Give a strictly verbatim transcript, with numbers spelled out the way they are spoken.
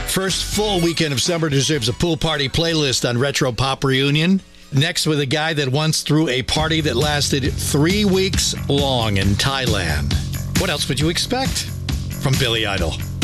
First full weekend of summer deserves a pool party playlist on Retro Pop Reunion. Next with a guy that once threw a party that lasted three weeks long in Thailand. What else would you expect from Billy Idol?